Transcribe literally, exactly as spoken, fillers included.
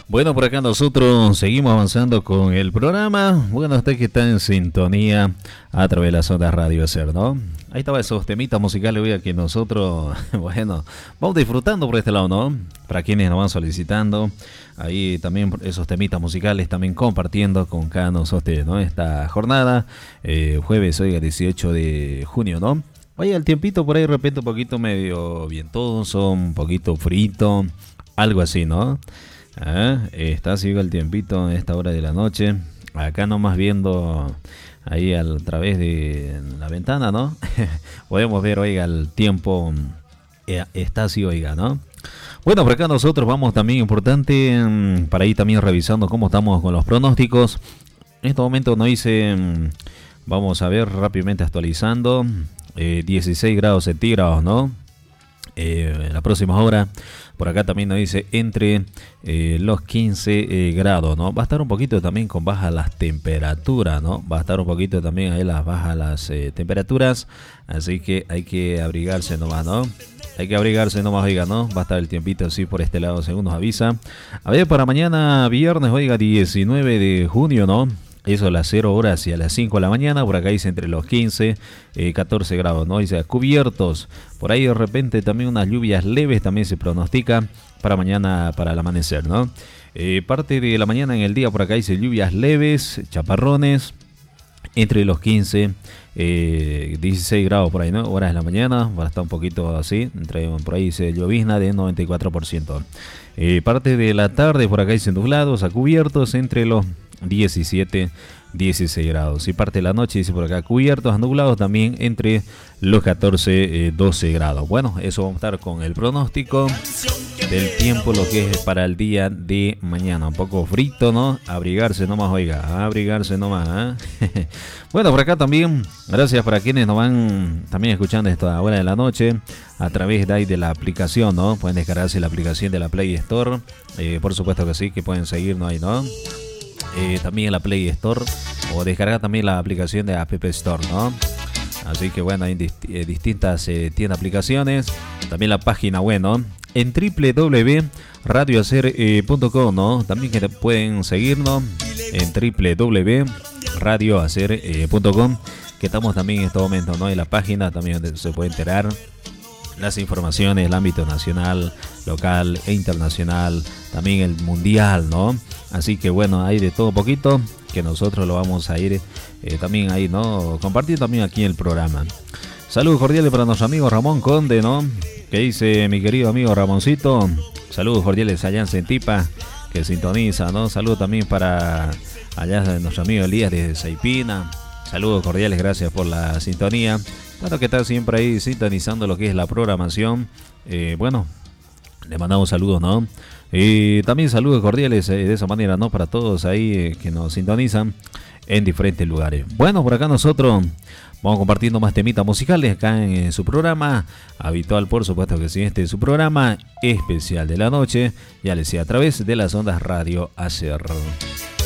Bueno, por acá nosotros seguimos avanzando con el programa. Bueno, usted que está en sintonía a través de las ondas Radio Ser, ¿no? Ahí estaba esos temitas musicales, oiga, que nosotros, bueno, vamos disfrutando por este lado, ¿no? Para quienes nos van solicitando, ahí también esos temitas musicales, también compartiendo con cada uno de ustedes, ¿no? Esta jornada, eh, jueves, oiga, dieciocho de junio, ¿no? Oye, el tiempito por ahí de repente un poquito medio vientoso, un poquito frito, algo así, ¿no? Ah, está así el tiempito en esta hora de la noche. Acá nomás viendo ahí a través de la ventana, ¿no? Podemos ver, oiga, el tiempo eh, está así, oiga, ¿no? Bueno, por acá nosotros vamos también importante para ir también revisando cómo estamos con los pronósticos. En este momento nos dice, vamos a ver rápidamente actualizando, eh, dieciséis grados centígrados, ¿no? Eh, en la próxima hora. Por acá también nos dice entre eh, los quince eh, grados, ¿no? Va a estar un poquito también con bajas las temperaturas, ¿no? Va a estar un poquito también ahí las bajas las eh, temperaturas. Así que hay que abrigarse nomás, ¿no? Hay que abrigarse nomás, oiga, ¿no? Va a estar el tiempito así por este lado, según nos avisa. A ver, para mañana viernes, oiga, diecinueve de junio, ¿no? Eso a las cero horas y a las cinco de la mañana. Por acá dice entre los quince y catorce grados, ¿no? Dice cubiertos. Por ahí de repente también unas lluvias leves también se pronostica para mañana, para el amanecer, ¿no? Eh, parte de la mañana en el día por acá dice lluvias leves, chaparrones. Entre los quince y dieciséis grados por ahí, ¿no? Horas de la mañana. Va a estar un poquito así. Entre, por ahí dice llovizna de noventa y cuatro por ciento. Eh, parte de la tarde por acá dice nublados a cubiertos entre los diecisiete, dieciséis grados. Y parte de la noche dice por acá cubiertos a nublados también entre los catorce, doce grados. Bueno, eso vamos a estar con el pronóstico del tiempo, lo que es para el día de mañana. Un poco frito, ¿no? Abrigarse nomás, oiga, abrigarse nomás, ¿eh? Bueno, por acá también, gracias para quienes nos van también escuchando esta hora de la noche a través de ahí de la aplicación, ¿no? Pueden descargarse la aplicación de la Play Store, eh, por supuesto que sí, que pueden seguirnos ahí, ¿no? Eh, también en la Play Store o descargar también la aplicación de App Store, ¿no? Así que bueno, hay dist eh, distintas eh, tiendas aplicaciones, también la página web, ¿no? En doble u doble u doble u punto radio hacer punto com, ¿no? También que pueden seguirnos en doble u doble u doble u punto radio hacer punto com, que estamos también en este momento, ¿no? En la página también donde se puede enterar las informaciones del ámbito nacional, local e internacional, también el mundial, ¿no? Así que bueno, hay de todo poquito que nosotros lo vamos a ir eh, también ahí, ¿no? Compartir también aquí en el programa. Saludos cordiales para nuestro amigo Ramón Conde, ¿no? Que dice mi querido amigo Ramoncito. Saludos cordiales allá en Sentipa, que sintoniza, ¿no? Saludos también para allá de nuestro amigo Elías de Saipina. Saludos cordiales, gracias por la sintonía. Bueno, que está siempre ahí sintonizando lo que es la programación. Eh, bueno, le mandamos saludos, ¿no? Y también saludos cordiales eh, de esa manera, ¿no? Para todos ahí eh, que nos sintonizan en diferentes lugares. Bueno, por acá nosotros vamos compartiendo más temitas musicales acá en, en su programa habitual, por supuesto que sí, este es su programa especial de la noche, ya les decía, a través de las ondas Radio Hacer.